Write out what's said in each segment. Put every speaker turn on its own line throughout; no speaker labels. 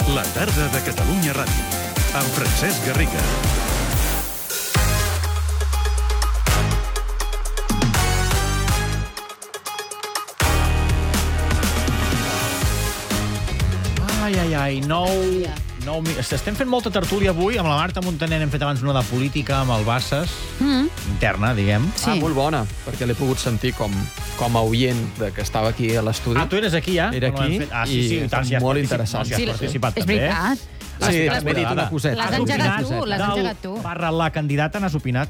La tarda de Catalunya Ràdio, amb Francesc Garriga.
Ai, estem fent molta tertúlia avui. Amb la Marta Montaner hem fet abans una de política amb el Bassas, interna, diguem.
Sí. Molt bona, perquè l'he pogut sentir com a oient que estava aquí a l'estudi.
Tu eres aquí, ja?
Era aquí,
sí,
i molt interessant.
Sí, has participat
És
també.
veritat.
Sí, m'he dit una coseta.
L'has engegat tu.
Barra la candidata n'has opinat?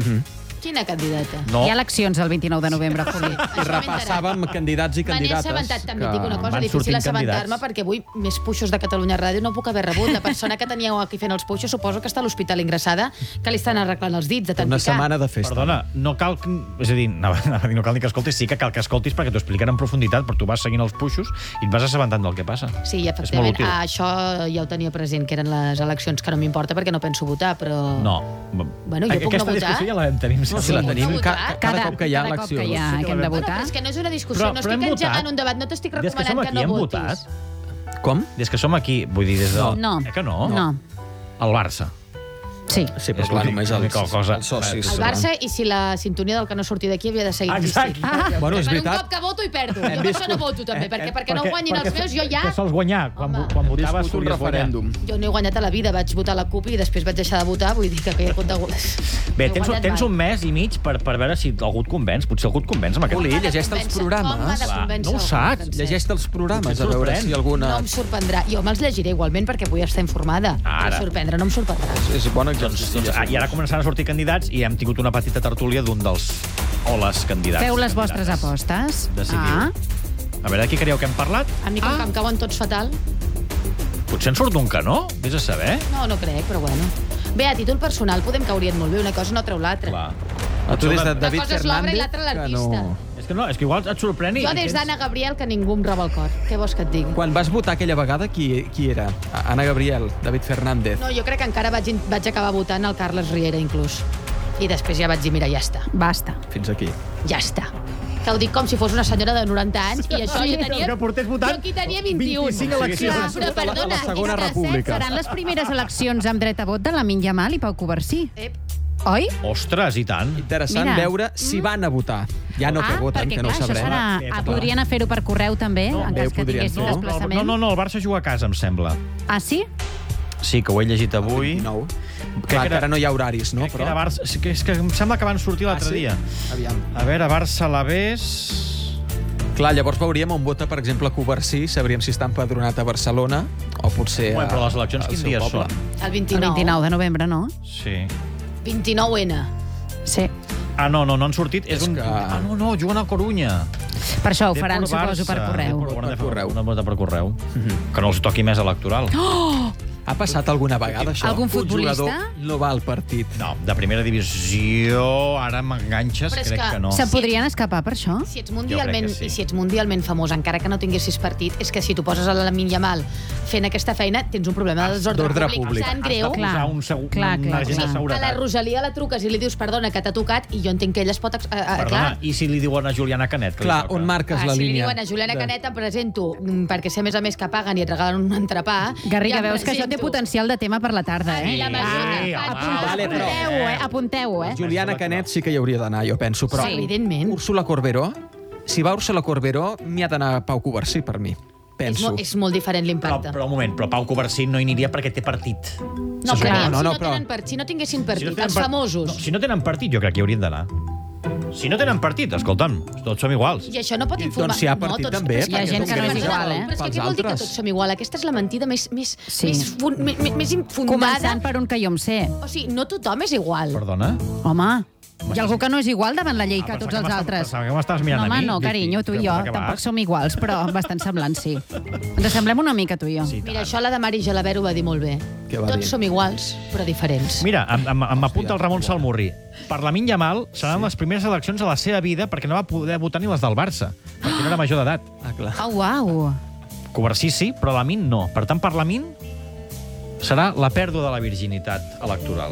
Quina candidata?
No.
Hi ha eleccions el 29 de novembre, Juli.
I repassàvem candidats i
Me n'he
candidates.
assabentat, també et dic una cosa,
van
difícil
sortint
assabentar-me perquè avui més puixos de Catalunya Ràdio no puc haver rebut. La persona que teníeu aquí fent els puixos suposo que està a l'hospital ingressada, que li estan arreglant els dits de tant
Una
picar.
setmana de festa.
Perdona, no cal... És a dir, no cal ni que escoltis, sí que cal que escoltis perquè t'ho expliquen en profunditat, però tu vas seguint els puixos i et vas assabentant del que passa.
Sí,
És molt
efectivament,
útil.
això ja ho tenia present, que eren les eleccions, que no m'importa perquè no penso votar, però...
No.
Bueno, jo puc no
Aquesta
votar.
discussió ja la tenim.
No, si la tenim
votar?
cada cop que hi ha
Cada cop que hi ha,
eleccions.
que hem de
Bueno,
votar.
però és que no és una discussió,
Però
no
hem
estic
votat.
engegant un debat, no t'estic
Des que som
recomanant que
aquí
no
hem
votis.
votat.
Com?
Des que som aquí, vull dir, des de...
No.
Que no?
No.
El Barça.
Sí.
Sí, però
És
clar,
l'únic-
només
l'única cosa.
els socis.
El Barça, i si la sintonia del que no surti d'aquí havia de seguir
Exacte.
existint.
Bueno, és
Per un
veritat.
cop que voto i perdo. Jo per això no voto, també, perquè no guanyin els meus, jo ja...
Que sols guanyar. Quan
Home.
votaves,
Viscut un
solies guanyar.
referèndum.
Jo no he guanyat a la vida, vaig votar la CUP i després vaig deixar de votar, vull dir que hi ha compte...
Bé, tens un mes i mig per veure si algú et convenç. Potser algú et convenç amb aquest...
Uli, llegeix els programes.
No ho saps.
Llegeix els programes a veure
sorprèn.
si alguna...
No em sorprendrà. Jo me'ls llegiré igualment perquè vull estar informada.
Ara.
Em sorprendrà, no em sorprendrà.
És bon
Doncs,
exercici.
I ara començaran a sortir candidats i hem tingut una petita tertúlia d'un dels o les candidats.
Feu les vostres apostes.
Decidiu. A veure, de qui creieu que hem parlat?
A mi com que em cauen tots fatal,
Potser en surt un que no? Vés a saber.
no crec, però bueno. Bé, a títol personal podem caurien molt bé, una cosa no treu l'altra.
Clar.
A tu des de
Una
David
cosa és l'obra i
Fernández,
l'altra
que
l'artista.
no...
És que igual et sorprèn i...
Jo des d'Anna Gabriel que ningú em roba el cor. Què vols que et digui?
Quan vas votar aquella vegada, qui era? Anna Gabriel, David Fernández.
No, jo crec que encara vaig acabar votant el Carles Riera, inclús. I després ja vaig dir, mira, ja està.
Basta.
Fins aquí.
Ja està. Que ho dic com si fos una senyora de 90 anys i això jo tenia...
Que portés votant
Jo aquí tenia 21.
25 eleccions.
Però perdona,
la Segona República.
Seran les primeres eleccions amb dret a vot de Lamine Yamal i Pau Coversí. Oi?
Ostres, i tant.
Interessant
Mira.
veure si van a votar. Ja no que voten,
perquè
que no
clar,
ho sabrem.
això serà... podrien fer-ho per correu també, en cas que
podrien
tinguessin
fer.
desplaçament.
No, el Barça juga a casa, em sembla.
Ah, sí?
Sí, que ho he llegit avui.
29.
Crec
Clar,
que
que ara no hi ha horaris, no?
Crec que era Barça... És que em sembla que van sortir l'altre dia.
Aviam.
A veure, Barça l'Avés...
Clar, llavors veuríem on vota, per exemple, Coversí, sabríem si està empadronat a Barcelona o potser
Bueno, però les eleccions
al
quin
seu
dia
poble.
són?
El
El
29.
29 de novembre, no?
Sí.
29N.
Sí.
Ah, no han sortit. És un...
que-
Ah, no, juguen a Corunya.
Per això ho
Depor
faran, suposo, per
Barça.
correu.
Depor
Per correu.
Una vota per correu. Que no els toqui més electoral.
Ha passat alguna vegada, això?
Algun
Un
futbolista?
jugador no va al partit.
No, de primera divisió, ara m'enganxes,
Però és
crec
que
que no.
Se'n podrien escapar per això?
Si ets mundialment,
Jo crec que sí.
i si ets mundialment famós, encara que no tinguessis partit, és que si tu poses a la Lamine Yamal fent aquesta feina, tens un problema de desordre
d'ordre
públic
públic.
tan
Has
greu
de posar un segur,
Clar,
una agent de
clar.
que a la
seguretat.
Rosalia la truques i li dius perdona, que t'ha tocat, i jo entenc que ella es pot...
Perdona,
clar,
i si li diuen a Juliana Canet? Que li
Clar,
toca?
on marques la
si li
línia?
diuen a Juliana Canet em presento, perquè sé a més que paguen i et regalen un entrepà...
Garriga,
ja em
veus que això té
presento.
potencial de tema per la tarda, eh?
Ai, la Madonna.
Sí, home.
Vale, però-
Apunteu-ho, eh?
Juliana Canet sí que hi hauria d'anar, jo penso, però...
Sí, evidentment.
Úrsula Corberó, si va Úrsula Corberó, m'hi ha d'anar Pau Coversí, per mi. Penso.
És molt diferent l'impacte.
Però un moment, però Pau Coversí no hi aniria perquè té partit.
No, però aviam,
no,
si
no,
no
però-
tenen partit, si no tinguessin partit, els
par-
famosos...
No, si no tenen partit, jo crec que hi haurien d'anar. Si no tenen partit, escolta'm, tots som iguals.
I això no pot informar...
Doncs si hi ha partit també,
però és
Hi ha
que-
gent que no és
Perdona,
igual, eh?
Però és que
Pels
què vol dir que
altres.
tots som igual? Aquesta és la mentida més
Sí.
infundada.
Començant per un que jo em sé.
O sigui, no tothom és igual.
Perdona?
Home, hi ha algú que no és igual davant la llei que
pensava
tots
que
els
m'estaves-
altres.
pensava que m'estaves mirant
no,
a
home,
mi.
no, carinyo, tu i jo
Però que va.
tampoc som iguals, però bastant semblants, sí. Ens semblem una mica, tu i jo.
Sí,
Mira,
tant.
això la de Mari Gelabert ho va dir molt bé.
Què va
Tots
dir?
som iguals, però diferents.
Mira, m'apunta el Ramon Salmurri. Per Lamine Yamal seran les primeres eleccions de la seva vida perquè no va poder votar ni les del Barça, perquè no era major d'edat.
Ah, clar.
Oh, uau.
Coversí sí, però Lamine no. Per tant, per Lamine serà la pèrdua de la virginitat electoral.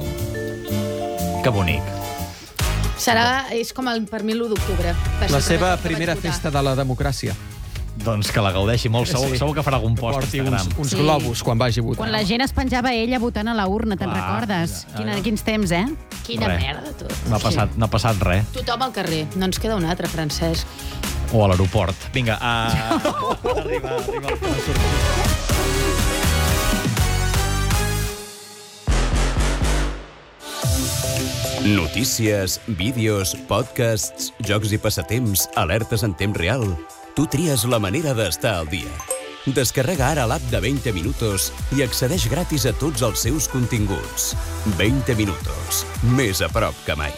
Que bonic.
És com per mi l'1 d'octubre.
La seva primera festa de la democràcia.
doncs que la gaudeixi molt. Segur que farà algun post a
Porti
Instagram.
uns globus quan vagi a votar.
Quan la gent es penjava ella votant a la urna, te'n recordes? Quins temps, eh?
Quina
Res.
merda, tot.
No ha passat res.
Tothom al carrer. No ens queda un altre, Francesc.
O a l'aeroport. Vinga, arriba el que no surt.
Notícies, vídeos, podcasts, jocs i passatemps, alertes en temps real. Tu tries la manera d'estar al dia. Descarrega ara l'app de 20 Minutos i accedeix gratis a tots els seus continguts. 20 Minutos. Més a prop que mai.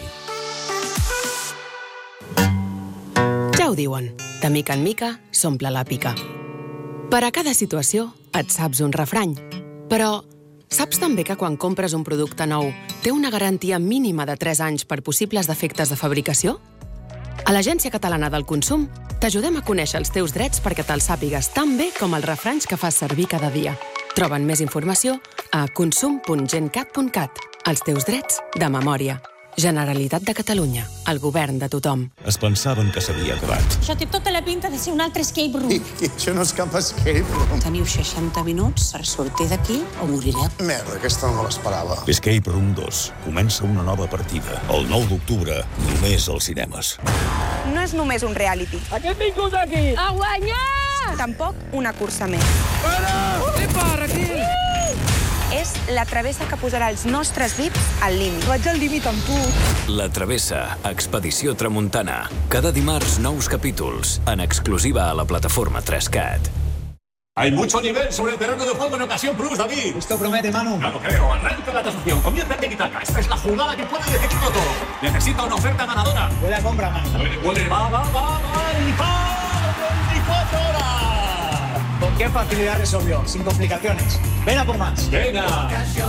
Ja ho diuen. De mica en mica s'omple la pica. Per a cada situació et saps un refrany. Però saps també que quan compres un producte nou té una garantia mínima de 3 anys per possibles defectes de fabricació? A l'Agència Catalana del Consum t'ajudem a conèixer els teus drets perquè te'ls sàpigues tan bé com els refranys que fas servir cada dia. Troben més informació a consum.gencat.cat. Els teus drets de memòria. Generalitat de Catalunya. El govern de tothom.
Es pensaven que s'havia acabat.
Això té tota la pinta de ser un altre escape room.
I això no és cap escape room.
Teniu 60 minuts per sortir d'aquí o morireu.
Merda, aquesta no me l'esperava.
Escape Room 2. Comença una nova partida. El 9 d'octubre, només als cinemes.
No és només un reality.
A què hem vingut aquí? A guanyar!
Tampoc una cursa més.
Para! Epa, Raquel!
És la travessa que posarà els nostres VIPs al límit.
Vaig al límit amb tu.
La Travessa, Expedició Tramuntana. Cada dimarts, nous capítols. En exclusiva a la plataforma 3CAT.
Hay mucho nivel sobre el terreno de juego en Ocasión Plus, David.
Esto promete, Manu.
No lo creo. Arranca la transacción. Comienza el tiki-taka. Esta es la jugada que puede decidirlo todo. Necesita una oferta ganadora.
Buena compra, Manu.
Puede. Va. Y va. 24 horas.
¿Con qué facilidad resolvió? Sin complicaciones. Ven a por más.
Venga.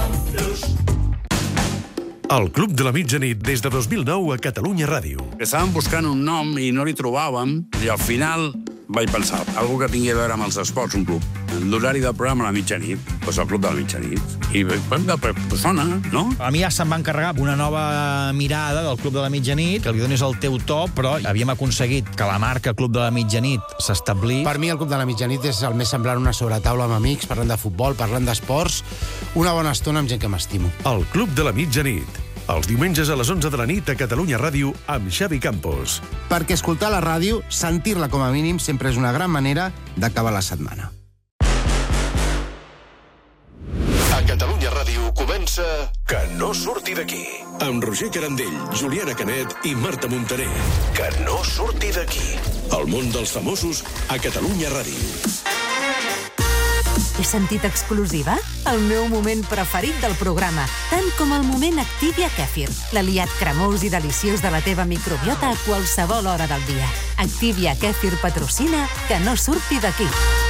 El Club de la Mitjanit des de 2009 a Catalunya Ràdio.
Estàvem buscant un nom i no li trobàvem i al final vaig pensar, algo que tingui a veure amb els esports, un club. L'horari del programa a la mitjanit, doncs el Club de la Mitjanit. I pues sona, no?
A mi ja se'm va encarregar una nova mirada del Club de la Mitjanit, que li donis el teu to, però havíem aconseguit que la marca Club de la Mitjanit s'establís.
Per mi el Club de la Mitjanit és el més semblant a una sobretaula amb amics, parlant de futbol, parlant d'esports, una bona estona amb gent que m'estimo.
El Club de la Mitjanit. Els diumenges a les 11 de la nit a Catalunya Ràdio amb Xavi Campos.
Perquè escoltar la ràdio, sentir-la com a mínim, sempre és una gran manera d'acabar la setmana.
A Catalunya Ràdio comença Que no surti d'aquí. Amb Roger Carandell, Juliana Canet i Marta Montaner. Que no surti d'aquí. El món dels famosos a Catalunya Ràdio.
He sentit exclusiva? El meu moment preferit del programa, tant com el moment Activia Kefir, l'aliat cremós i deliciós de la teva microbiota a qualsevol hora del dia. Activia Kefir patrocina Que no surti d'aquí.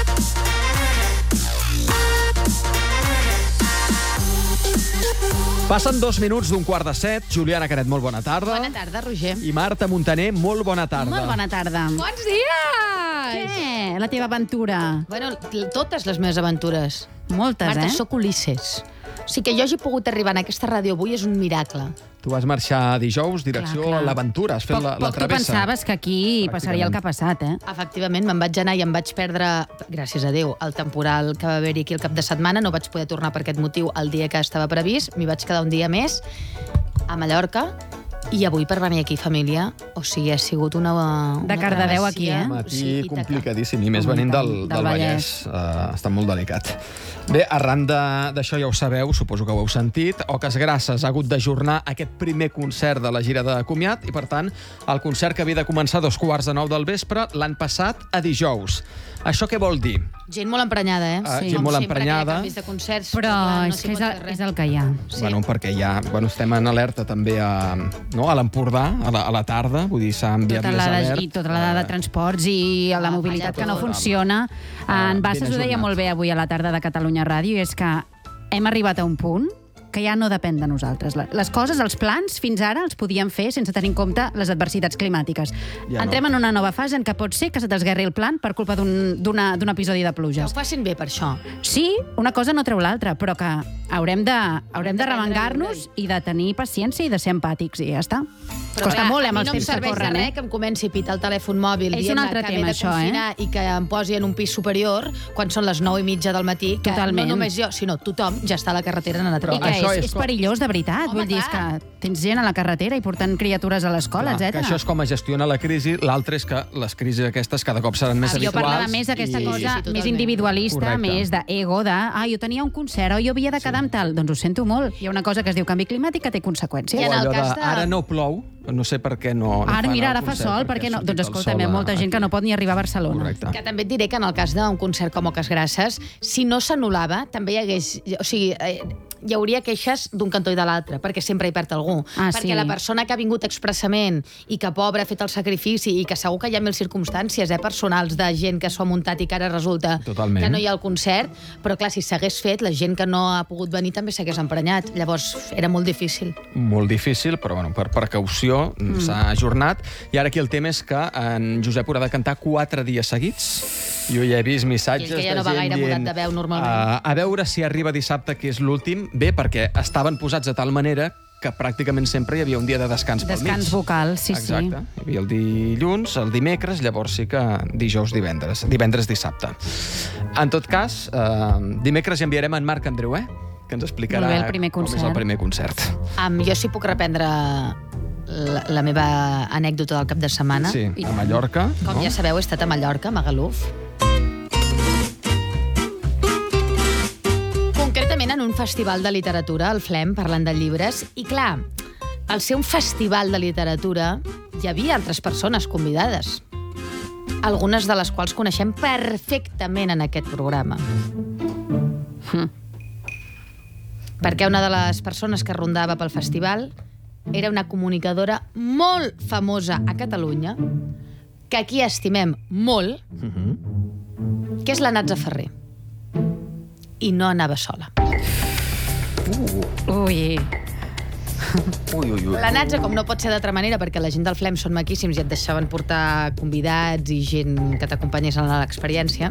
Passen 2 minuts d'un 6:45. Juliana Canet, molt bona tarda.
Bona tarda, Roger.
I Marta Montaner, molt bona tarda.
Molt bona tarda.
Bons dies!
Què? La teva aventura?
Bueno, totes les meves aventures.
Moltes,
Marta,
eh?
sóc Ulisses. O sigui que jo hagi pogut arribar en aquesta ràdio avui és un miracle.
Tu vas marxar dijous, direcció a l'Aventura, has fet la
Poc tu
travessa.
pensaves que aquí passaria el que ha passat, eh?
Efectivament, me'n vaig anar i em vaig perdre, gràcies a Déu, el temporal que va haver-hi aquí el cap de setmana. No vaig poder tornar per aquest motiu el dia que estava previst. M'hi vaig quedar un dia més a Mallorca. I avui per venir aquí, família, o sigui, ha sigut una
De Cardedeu aquí, eh?
Matí complicadíssim, i més venint del Vallès. Està molt delicat. Bé, arran d'això ja ho sabeu, suposo que ho heu sentit, Oques Grasses ha hagut d'ajornar aquest primer concert de la gira de comiat i, per tant, el concert que havia de començar a 2:45 del vespre l'han passat a dijous. Això què vol dir?
Gent molt emprenyada, eh?
Gent molt emprenyada.
De concerts,
però
clar,
és que és el que hi ha.
Sí. Bueno, perquè ja estem en alerta també a l'Empordà, a la tarda, vull dir, s'ha enviat més alert.
I tota la dada de transports i la mobilitat que no funciona. En Bassas ho deia molt bé avui a la tarda de Catalunya Ràdio, i és que hem arribat a un punt que ja no depèn de nosaltres. Les coses, els plans, fins ara els podíem fer sense tenir en compte les adversitats climàtiques.
Ja no.
Entrem en una nova fase en què pot ser que se t'esguerri el plan per culpa d'un episodi de
Que
pluges.
ho facin bé per això.
Sí, una cosa no treu l'altra, però que haurem de remengar-nos i de tenir paciència i de ser empàtics, i ja està. Costa molt, amb els temps que corren,
A mi no em serveix de res que em comenci a pitar el telèfon mòbil
És
dient
un altre
que m'he
tema,
de
això,
confinar i que em posi en un pis superior quan són les 9:30 del matí, que
Totalment.
no només jo, sinó tothom ja està a la carretera en
I que
això
és perillós, de veritat.
Home,
Vull dir, és
clar.
que tens gent a la carretera i portant criatures a l'escola,
Clar, que
etc.
això és com es gestiona la crisi. L'altre és que les crisis aquestes cada cop seran més
Jo
habituals.
parlava més d'aquesta cosa
sí,
més
totalment.
individualista,
Correcte.
més d'ego, jo tenia un concert o jo havia de quedar amb tal. Doncs ho sento molt. Hi ha una cosa que es diu canvi climàtic que té conseqüències.
I en
O
el
allò
cas de-
ara no plou, no sé per què no
Ara,
fan
mira,
el
ara fa
concert,
sol, per què no?
ha sortit
Doncs
el
escolta,
sol
hi ha molta gent que no pot ni arribar a Barcelona.
Correcte.
Que també et diré que en el cas d'un concert com Oques Grasses, si no s'anul·lava, també hi hagués... O sigui, hi hauria queixes d'un cantó i de l'altre, perquè sempre hi perd algú. Perquè
sí.
la persona que ha vingut expressament i que, pobre, ha fet el sacrifici i que segur que hi ha mil circumstàncies personals de gent que s'ho ha muntat i que ara resulta
Totalment.
que no hi ha el concert, però clar, si s'hagués fet, la gent que no ha pogut venir també s'hagués emprenyat. Llavors, era molt difícil.
Molt difícil, però bueno, per precaució s'ha ajornat. I ara aquí el tema és que en Josep haurà de cantar 4 dies seguits. Jo ja he vist missatges
I ell que ja no
de
va
gent
gaire mudat
dient,
de veu, normalment.
a veure si arriba dissabte, que és l'últim. Bé, perquè estaven posats de tal manera que pràcticament sempre hi havia un dia de descans pel mig.
Descans vocal, sí,
Exacte.
sí.
Hi havia el dilluns, el dimecres, llavors sí que dijous, divendres, dissabte. En tot cas, dimecres ja enviarem en Marc Andreu, que ens explicarà
Molt bé, el primer
com és
concert.
el primer concert.
Jo sí puc reprendre la meva anècdota del cap de setmana.
Sí, a Mallorca.
Com ja sabeu, he estat a Mallorca, a Magaluf. Concretament en un festival de literatura, el FLEM, parlant de llibres. I clar, al ser un festival de literatura, hi havia altres persones convidades. Algunes de les quals coneixem perfectament en aquest programa. Perquè una de les persones que rondava pel festival era una comunicadora molt famosa a Catalunya, que aquí estimem molt, que és la Natza Ferrer. I no anava sola.
Ui.
La Natza, com no pot ser d'altra manera, perquè la gent del FLEM són maquíssims i et deixaven portar convidats i gent que t'acompanyés en l'experiència,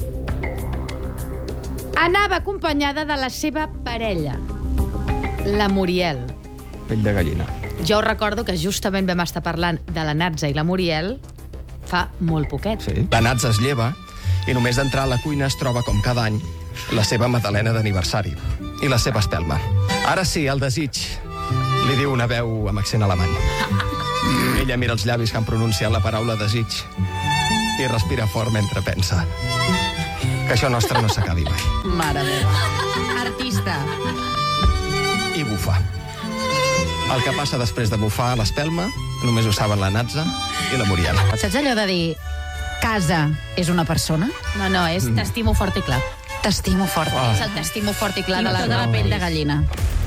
anava acompanyada de la seva parella, la Muriel.
Pell de gallina.
Jo recordo que justament vam estar parlant de la Natza i la Muriel fa molt poquet.
Sí.
La Natza es lleva i només d'entrar a la cuina es troba, com cada any, la seva magdalena d'aniversari i la seva espelma. Ara sí, el desig, li diu una veu amb accent alemany. Ella mira els llavis que han pronunciat la paraula desig i respira fort mentre pensa que això nostre no s'acabi mai.
Mare meva. Artista.
I bufa. El que passa després de bufar a l'espelma només ho saben la Natza i la Muriel.
Saps allò de dir casa és una persona?
No, és t'estimo fort i clar.
T'estimo fort.
És el t'estimo fort i clar
I
de la
tota la pell de gallina.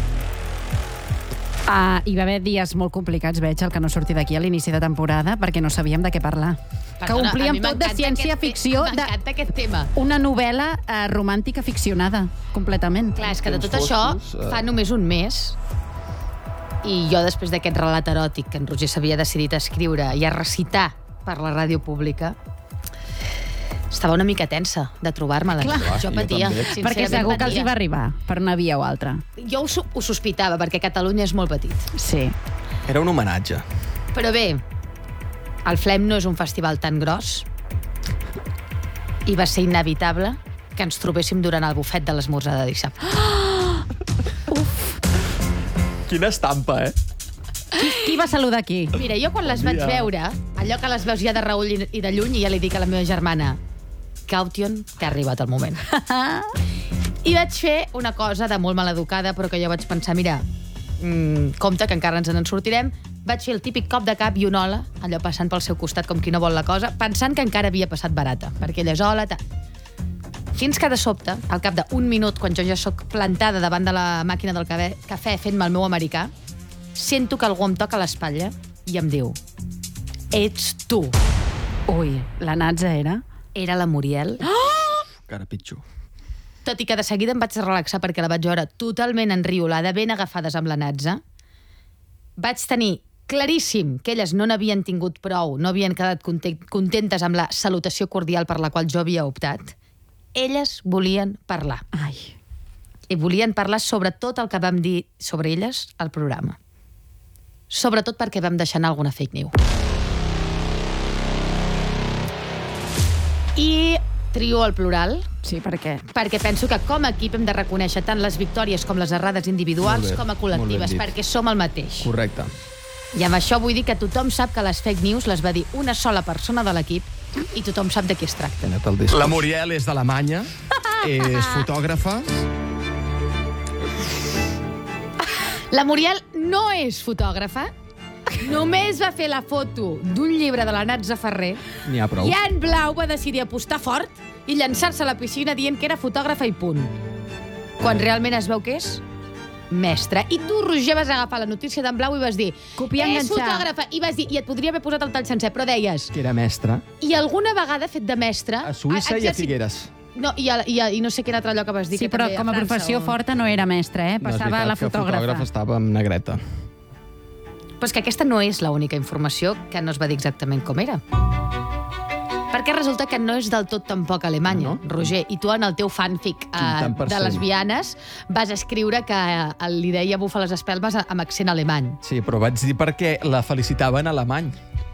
Hi va haver dies molt complicats, veig, el que no sortir d'aquí a l'inici de temporada, perquè no sabíem de què parlar.
Perdona,
que
a
omplíem
mi
tot de
m'encanta
ciència-ficció,
m'encanta aquest tema.
una novel·la romàntica ficcionada, completament.
Clar, és que de tot això fa només un mes i jo, després d'aquest relat eròtic que en Roger s'havia decidit a escriure i a recitar per la ràdio pública, estava una mica tensa de trobar-me-la. Jo patia.
Perquè segur que els hi va arribar, per una via o altra.
Jo ho sospitava, perquè Catalunya és molt petit.
Sí.
Era un homenatge.
Però bé, el FLEM no és un festival tan gros i va ser inevitable que ens trobéssim durant el bufet de l'esmorzar de dissabte.
Quina estampa,
Qui va saludar qui?
Mira, jo quan les vaig veure, allò que les veus ja de reull i de lluny, i ja li dic a la meva germana, Caution, que ha arribat el moment. I vaig fer una cosa de molt maleducada, però que jo vaig pensar, mira, compte, que encara ens en sortirem. Vaig fer el típic cop de cap i un hola, allò passant pel seu costat com qui no vol la cosa, pensant que encara havia passat barata, perquè ella és hola, fins que de sobte, al cap d'un minut, quan jo ja sóc plantada davant de la màquina del cafè fent-me el meu americà, sento que algú em toca l'espatlla i em diu: ets tu.
Ui, la Natza era?
Era la Muriel.
Cara pitjor.
tot i que de seguida em vaig relaxar perquè la vaig veure totalment enriolada, ben agafades amb la natza, vaig tenir claríssim que elles no n'havien tingut prou, no havien quedat contentes amb la salutació cordial per la qual jo havia optat. Elles volien parlar. I volien parlar sobre tot el que vam dir sobre elles al programa. Sobretot perquè vam deixar anar alguna fake news. I trio el plural.
Sí, per què?
Perquè penso que com a equip hem de reconèixer tant les victòries com les errades individuals com a col·lectives, perquè som el mateix.
Correcte.
I amb això vull dir que tothom sap que les fake news les va dir una sola persona de l'equip i tothom sap de qui es tracta.
La Muriel és d'Alemanya, és fotògrafa.
La Muriel no és fotògrafa, només va fer la foto d'un llibre de la Natza Ferrer
N'hi ha prou.
i en Blau va decidir apostar fort i llançar-se a la piscina dient que era fotògrafa i punt. Quan realment es veu que és mestra. I tu, Roger, vas agafar la notícia d'en Blau i vas dir és fotògrafa, i vas dir, i et podria haver posat el tall sencer, però deies
Que era mestra.
i alguna vegada ha fet de mestra
A Suïssa i a Figueres.
No, i no sé quin altre lloc que vas dir.
Sí,
que
però
també
com a
França
professió forta no era mestra, passava a la fotògrafa.
Fotògrafa estava amb negreta.
Però és que aquesta no és l'única informació que no es va dir exactament com era. Perquè resulta que no és del tot tampoc Alemanya, Roger. I tu, en el teu fanfic de lesbianes, vas escriure que li deia bufa les espelmes amb accent alemany.
Sí, però vaig dir perquè la felicitava en alemany.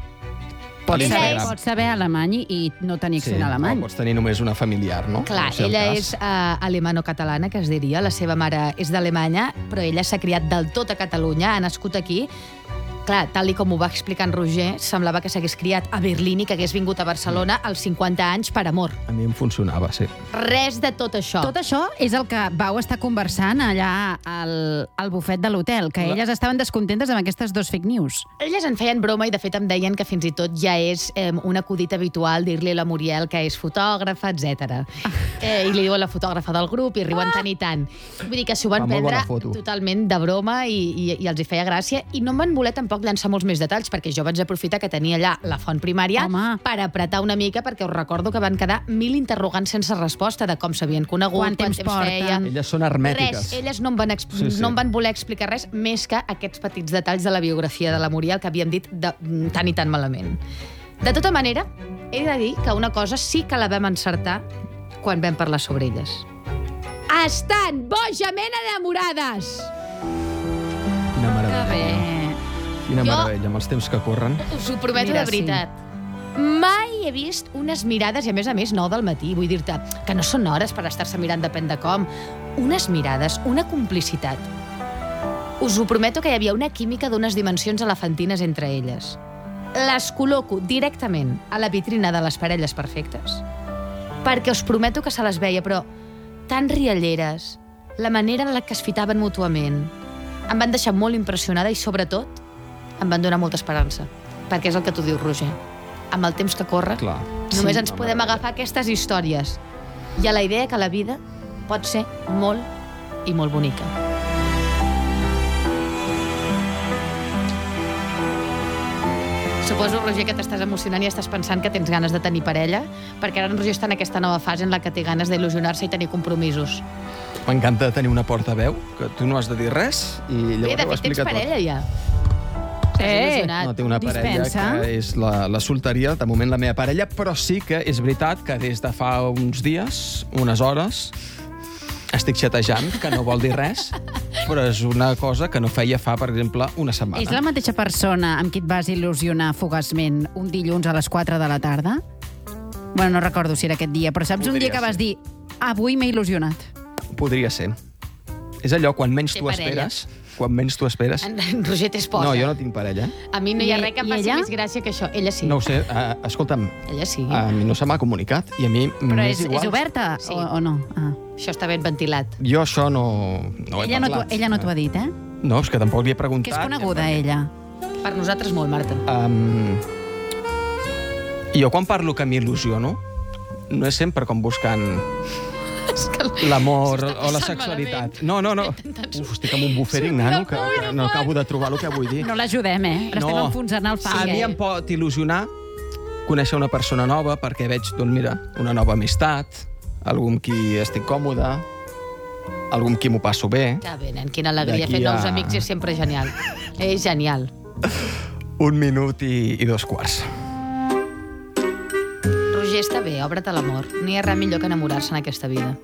Pots saber alemany i no tenir accent alemany.
Pots tenir només una familiar, no?
Clar, ella és alemano-catalana, que es diria. La seva mare és d'Alemanya, però ella s'ha criat del tot a Catalunya, ha nascut aquí. Clar, tal com ho va explicar en Roger, semblava que s'hagués criat a Berlín i que hagués vingut a Barcelona als 50 anys per amor.
A mi em funcionava, sí.
Res de tot això.
Tot això és el que vau estar conversant allà al bufet de l'hotel, que elles estaven descontentes amb aquestes dos fake news.
Elles en feien broma i, de fet, em deien que fins i tot ja és un acudit habitual dir-li a la Muriel que és fotògrafa, etc. I li diuen la fotògrafa del grup i riuen tant i tant. Vull dir que s'ho van prendre totalment de broma i els hi feia gràcia. I no em van voler tampoc llançar molts més detalls, perquè jo vaig aprofitar que tenia allà la font primària per apretar una mica, perquè us recordo que van quedar 1000 interrogants sense resposta de com s'havien conegut, quant temps feia.
Elles són hermètiques.
Res, elles no em van voler explicar res més que aquests petits detalls de la biografia de la Muriel que havíem dit tan i tan malament. De tota manera, he de dir que una cosa sí que la vam encertar quan vam parlar sobre elles. Estan bojament enamorades!
Quina meravella. Quina meravella, amb els temps que corren.
Us ho prometo de veritat. Mai he vist unes mirades, i a més 9 del matí, vull dir-te que no són hores per estar-se mirant depèn de com. Unes mirades, una complicitat. Us ho prometo que hi havia una química d'unes dimensions elefantines entre elles. Les col·loco directament a la vitrina de les parelles perfectes, perquè us prometo que se les veia, però tan rialleres, la manera en la que es fitaven mútuament, em van deixar molt impressionada i, sobretot, em van donar molta esperança, perquè és el que tu dius, Roger. Amb el temps que corre, només ens podem agafar aquestes històries i a la idea que la vida pot ser molt i molt bonica. Suposo, Roger, que t'estàs emocionant i estàs pensant que tens ganes de tenir parella, perquè ara en Roger està en aquesta nova fase en la que té ganes d'il·lusionar-se i tenir compromisos.
M'encanta tenir una portaveu, que tu no has de dir res, i llavors
de
ho
fet, tens
explica
parella,
tot.
ja. Estàs il·lusionat.
No, té una parella que és la solteria, de moment la meva parella, però sí que és veritat que des de fa uns dies, unes hores, estic xatejant, que no vol dir res, però és una cosa que no feia fa, per exemple, una setmana.
És la mateixa persona amb qui et vas il·lusionar fugaçment un dilluns a les 4 de la tarda? Bueno, no recordo si era aquest dia, però saps un dia que vas dir avui m'he il·lusionat?
Podria ser. És allò, quan menys tu esperes... Quan menys tu esperes...
En Roger té esposa.
No, jo no tinc parella.
A mi no hi ha res que em faci més gràcia que això. Ella sí.
No ho sé. Escolta'm,
ella sí.
A mi no se m'ha comunicat i a mi m'és igual.
Però és oberta o no?
Això està ben ventilat.
Jo això no he parlat.
Ella no t'ho ha dit, eh?
No, és que tampoc li he preguntat.
Que és coneguda, ella.
Per nosaltres molt, Marta.
Jo quan parlo que m'il·lusiono, no és sempre com buscant l'amor o la sexualitat. No. Estic amb un buffering, nano, que no acabo de trobar el que vull dir.
No l'ajudem, L'estem enfonsant al fang.
A mi em pot il·lusionar conèixer una persona nova perquè veig, doncs mira, una nova amistat, algú amb qui estic còmode, algú amb qui m'ho passo bé.
Que bé, nen, quina alegria. Fer nous amics és sempre genial. És genial.
1 minut i 2 quarts.
Roger, està bé, obre't a l'amor. No hi ha res millor que enamorar-se en aquesta vida.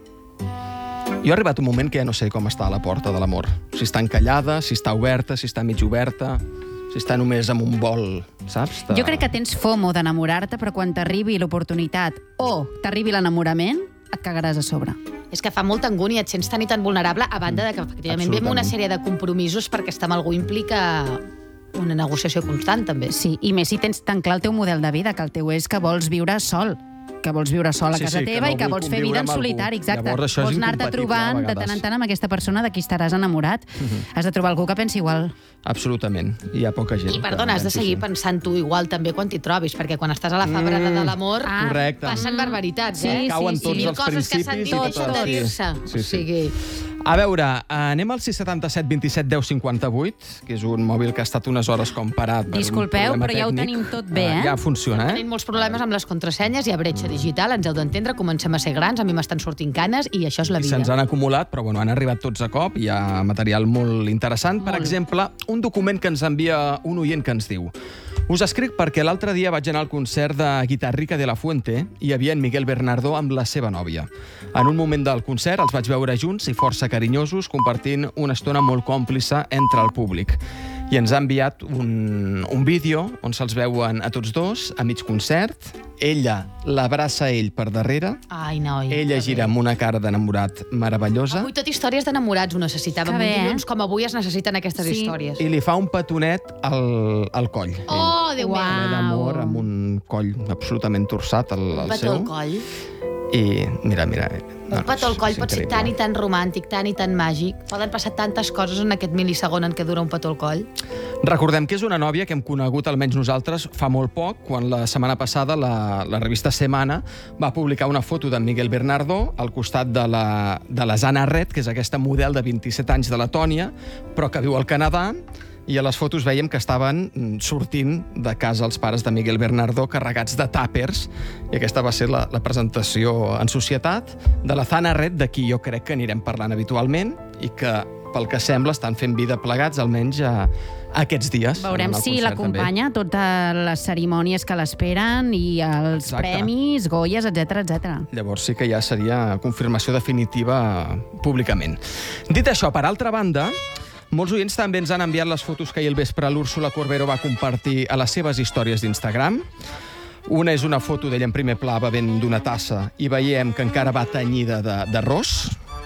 Jo he arribat un moment que ja no sé com està a la porta de l'amor. Si està encallada, si està oberta, si està mig oberta, si està només amb un vol, saps?
Jo crec que tens FOMO d'enamorar-te, però quan t'arribi l'oportunitat o t'arribi l'enamorament, et cagaràs a sobre.
És que fa molta angúnia, et sents tan i tan vulnerable, a banda de que, efectivament, ve amb una sèrie de compromisos perquè estar amb algú implica una negociació constant, també.
Sí, i més si tens tan clar el teu model de vida, que el teu és que vols viure sol, a casa teva i que vols fer vida en solitari, exacte. Vols anar-te trobant de tant en tant amb aquesta persona de qui estaràs enamorat. Has de trobar algú que pensi igual.
Absolutament. Hi ha poca gent.
I perdona, has de seguir pensant tu igual també quan t'hi trobis, perquè quan estàs a la febrada de l'amor passen barbaritats, eh?
Cauen tots els principis
i deixen de dir-se. O sigui...
A veure, anem al 677 27 10 58, que és un mòbil que ha estat unes hores com parat.
Disculpeu, però ja ho tenim tot bé, eh?
Ja funciona, eh?
Tenim molts problemes amb les contrasenyes, hi ha bretxa digital, ens heu d'entendre, comencem a ser grans, a mi m'estan sortint canes i això és la vida.
Se'ns han acumulat, però bueno, han arribat tots a cop, hi ha material molt interessant. Per exemple, un document que ens envia un oient que ens diu: us escric perquè l'altre dia vaig anar al concert de Guitarrica de la Fuente i hi havia en Miguel Bernardo amb la seva nòvia. En un moment del concert els vaig veure junts i força carinyosos, compartint una estona molt còmplice entre el públic. I ens ha enviat un vídeo on se'ls veuen a tots dos, a mig concert. Ella l'abraça a ell per darrere.
Ai, noi.
Ella gira amb una cara d'enamorat meravellosa.
Avui tot històries d'enamorats ho necessitàvem. Dilluns com avui es necessiten aquestes històries.
I li fa un petonet al coll.
Oh, Déu meu!
D'amor, amb un coll absolutament torçat, el seu.
Un petó al coll.
I mira...
Un petó al coll pot ser tan i tan romàntic, tan i tan màgic. Poden passar tantes coses en aquest milisegon en què dura un petó al coll.
Recordem que és una nòvia que hem conegut, almenys nosaltres, fa molt poc, quan la setmana passada la revista Semana va publicar una foto d'en Miguel Bernardo al costat de la Zana Red, que és aquesta model de 27 anys de Letònia, però que viu al Canadà, i a les fotos veiem que estaven sortint de casa els pares de Miguel Bernardo carregats de tàpers, i aquesta va ser la presentació en societat de la Zana Red, de qui jo crec que anirem parlant habitualment i que, pel que sembla, estan fent vida plegats, almenys aquests dies.
Veurem si l'acompanya a totes les cerimònies que l'esperen i els premis, Goyes, etc.
Llavors sí que ja seria confirmació definitiva públicament. Dit això, per altra banda, molts oients també ens han enviat les fotos que ahir al vespre l'Úrsula Corbero va compartir a les seves històries d'Instagram. Una és una foto d'ella en primer pla bevent d'una tassa i veiem que encara va tenyida d'arròs.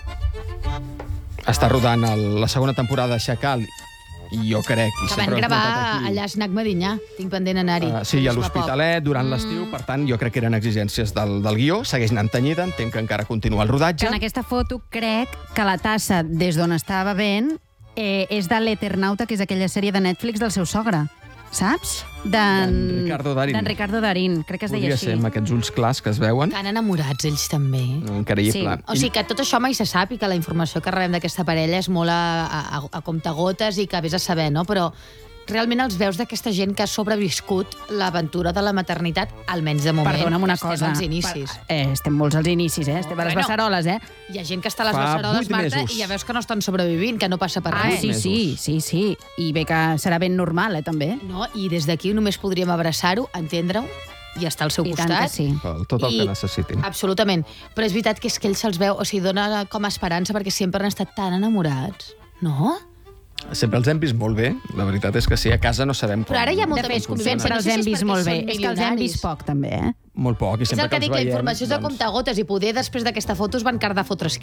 Està rodant la segona temporada de Chacal i jo crec...
Que van gravar allà a Snac Medinyà. Tinc pendent anar-hi.
Sí, a l'Hospitalet, durant l'estiu. Per tant, jo crec que eren exigències del guió. Segueix anant tenyida, entenc que encara continua el rodatge.
En aquesta foto crec que la tassa des d'on estava bevent és de l'Eternauta, que és aquella sèrie de Netflix del seu sogre, saps?
D'en
Ricardo Darín, crec que es deia així.
Podria ser amb aquests ulls clars que es veuen.
Que han enamorats ells també.
Increïble.
O sigui que tot això mai se sap i que la informació que rebem d'aquesta parella és molt a comptagotes i que vés a saber, no? Però realment els veus d'aquesta gent que ha sobreviscut l'aventura de la maternitat, almenys de moment.
Perdona'm una cosa.
Estem als inicis.
Estem molts als inicis, estem a les beceroles,
Hi ha gent que està a les beceroles, Marta, i ja veus que no estan sobrevivint, que no passa per res.
Sí. I bé que serà ben normal, també.
No, i des d'aquí només podríem abraçar-ho, entendre-ho, i estar al seu costat.
I tant que sí.
Tot el que necessitin.
Absolutament. Però és veritat que és que ells se'ls veu, o sigui, dona com a esperança, perquè sempre han estat tan enamorats, no?
Sempre els hem vist molt bé, la veritat és que sí, a casa no sabem com.
Però ara hi ha molta més convivència.
Els hem vist molt bé. És que els hem vist poc, també,
Molt poc, i sempre que els veiem.
És el que dic, la informació és de comptagotes, i poder després d'aquesta foto es van cardar fotre